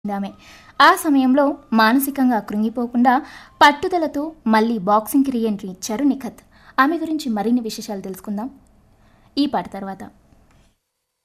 ఆమె ఆ సమయంలో మానసికంగా కృంగిపోకుండా పట్టుదలతో మళ్ళీ బాక్సింగ్కి రీ ఎంట్రీ ఇచ్చారు నిఖత్. ఆమె గురించి మరిన్ని విశేషాలు తెలుసుకుందాం ఈ పాట తర్వాత.